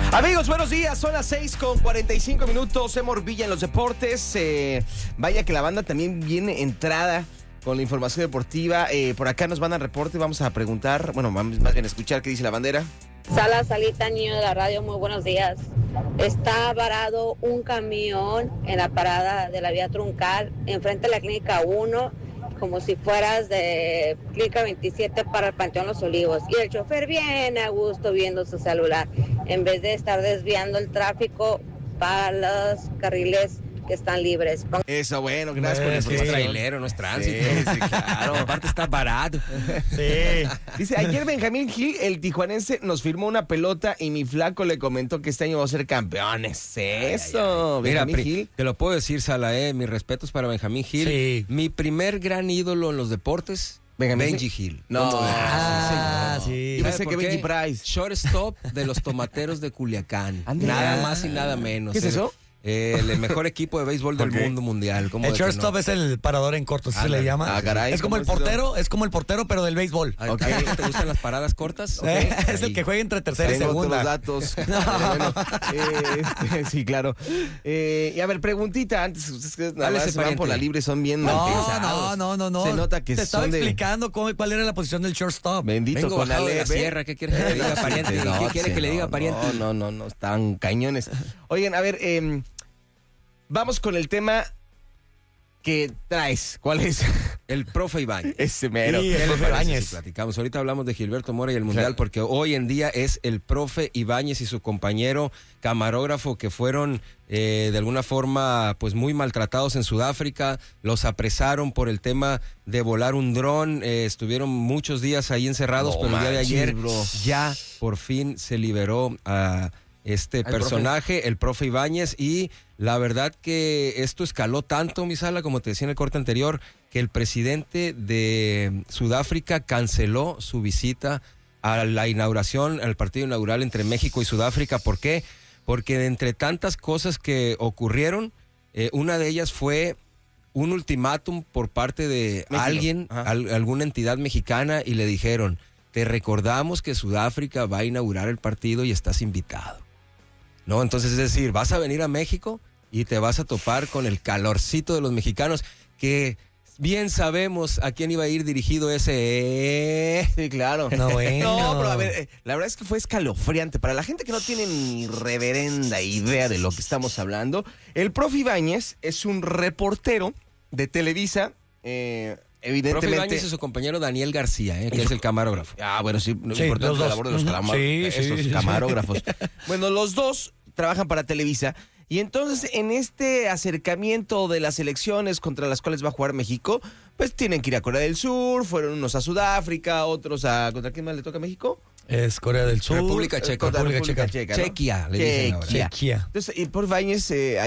Amigos, buenos días, son las 6:45. Emor Villa en los deportes. Vaya que la banda también viene entrada con la información deportiva. Por acá nos van al reporte, vamos a preguntar, bueno, más bien escuchar qué dice la bandera. Salita, niño de la radio, muy buenos días. Está varado un camión en la parada de la vía Truncal, enfrente de la Clínica 1, como si fueras de Clínica 27 para el Panteón Los Olivos. Y el chofer viene a gusto viendo su celular, en vez de estar desviando el tráfico para los carriles que están libres. Eso, bueno, gracias por la información. Es trailero, no es tránsito. Sí, claro. Aparte está barato. Sí. Dice, ayer Benjamín Gil, el tijuanense, nos firmó una pelota y mi flaco le comentó que este año va a ser campeones. Eso, Mira, Benjamín Gil. te lo puedo decir, Sala, mis respetos para Benjamín Gil. Sí. Mi primer gran ídolo en los deportes, Benji Gil. No. Sí. Iba a ser ¿Sabe que por Benji qué? Price. Shortstop de los Tomateros de Culiacán. Anda. Nada más y nada menos. ¿Qué es eso? El mejor equipo de béisbol del Ok. mundo mundial. ¿Cómo El de que shortstop no? es el parador en corto, así se le llama. Ah, caray, es como el portero, pero del béisbol. ¿A Ok. ti ¿Te gustan las paradas cortas? Es el que juega entre tercera y Tengo segunda. otros datos. Bueno, sí, claro. Y a ver, preguntita antes. Ustedes nada Dale, más ese se van por pariente. la libre, son bien mal pensados. No. Se nota que te estaba son de... explicando cuál era la posición del shortstop. Bendito Vengo con bajado de la Aleve. sierra. ¿Qué quieres que le diga, pariente? ¿Qué quiere que le diga, pariente? No, están cañones. Oigan, a ver, vamos con el tema que traes. ¿Cuál es? El profe Ibáñez. Ese mero. Sí, ¿Qué el le profe parece Ibáñez. si platicamos? Ahorita hablamos de Gilberto Mora y el Mundial, Claro. porque hoy en día es el profe Ibáñez y su compañero camarógrafo que fueron de alguna forma pues muy maltratados en Sudáfrica. Los apresaron por el tema de volar un dron. Estuvieron muchos días ahí encerrados, No pero el día de manches, ayer bro. ya por fin se liberó a este personaje, el profe Ibáñez, y la verdad que esto escaló tanto, mi Sala, como te decía en el corte anterior, que el presidente de Sudáfrica canceló su visita a la inauguración, al partido inaugural entre México y Sudáfrica. ¿Por qué? Porque de entre tantas cosas que ocurrieron, una de ellas fue un ultimátum por parte de México. alguien, Ajá. alguna entidad mexicana, y le dijeron: te recordamos que Sudáfrica va a inaugurar el partido y estás invitado. ¿No? Entonces, es decir, vas a venir a México y te vas a topar con el calorcito de los mexicanos, que bien sabemos a quién iba a ir dirigido ese... Sí, claro. No, bueno. No, pero a ver, la verdad es que fue escalofriante. Para la gente que no tiene ni reverenda idea de lo que estamos hablando, el profe Ibáñez es un reportero de Televisa, Profe evidentemente... Ibáñez y su compañero Daniel García, que es el camarógrafo. Ah, bueno, sí, lo Sí, importante los es la dos. labor de los Ujú. esos Sí. camarógrafos. Bueno, los dos trabajan para Televisa, y entonces en este acercamiento de las elecciones contra las cuales va a jugar México, pues tienen que ir a Corea del Sur, fueron unos a Sudáfrica, otros a... ¿Contra quién más le toca a México? Es Corea del Sur. República Checa. Contra República Checa, ¿no? Chequia, le dicen ahora. Chequia. Entonces, y por Ibáñez